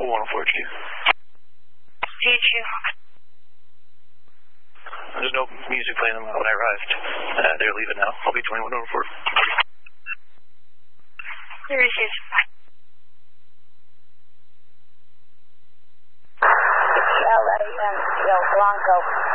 104 HQ. HQ. There's no music playing when I arrived. They're leaving now. I'll be 2104. Here it is. LA and Blanco.